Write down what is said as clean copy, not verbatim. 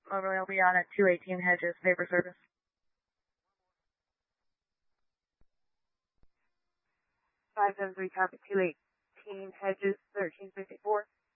Overlay will be on at 218 Hedges, paper service. 573 copy, 218 Hedges, 1354.